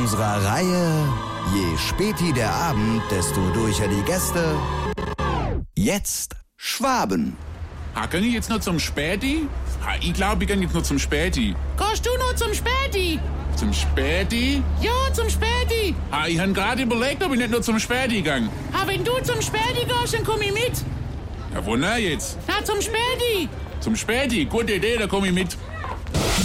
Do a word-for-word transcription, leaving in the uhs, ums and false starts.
unserer Reihe Je späti der Abend, desto durcher die Gäste. Jetzt Schwaben. Ha, kann ich jetzt noch zum Späti? Ha, ich glaube, ich kann jetzt noch zum Späti. Gehst du noch zum Späti? Zum Späti? Ja, zum Späti. Ha, ich habe gerade überlegt, ob ich nicht nur zum Späti gegangen. Ha, wenn du zum Späti gehst, dann komm ich mit. Ja, wo na jetzt? Na, zum Späti. Zum Späti? Gute Idee, da komme ich mit.